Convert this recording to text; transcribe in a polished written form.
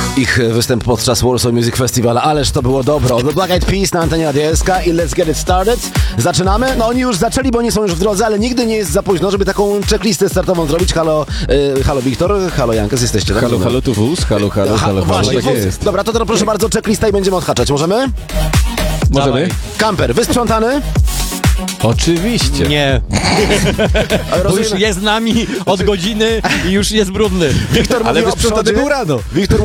ich występ podczas Warsaw Music Festival, ależ to było dobro. The Black Eyed Peas na antenie ADS-ka i Let's Get It Started. Zaczynamy? No oni już zaczęli, bo oni są już w drodze, ale nigdy nie jest za późno, żeby taką checklistę startową zrobić. Halo, halo Wiktor, halo Jankes, jesteście, tak? Halo tu wóz, halo. Właśnie, Tak wóz. jest. Dobra, to teraz proszę bardzo, checklista i będziemy odhaczać. Możemy? Możemy? Kamper, wysprzątany? Oczywiście. Nie, bo już Rozumiem. jest z nami od godziny i już jest brudny. Wiktor Ale mówi o wysprzątany przodzie. był rano. Wiktor